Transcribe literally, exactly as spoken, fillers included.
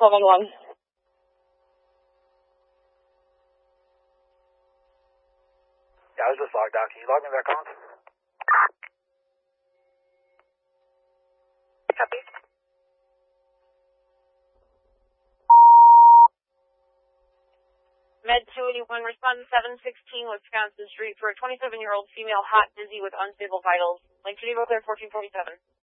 twelve one one. Yeah, I was just logged out. Can you log me back on? Copy. Med two eighty-one, respond to seven sixteen Wisconsin Street for a twenty-seven-year-old female hot, dizzy with unstable vitals. Link to Evo Clear fourteen forty-seven.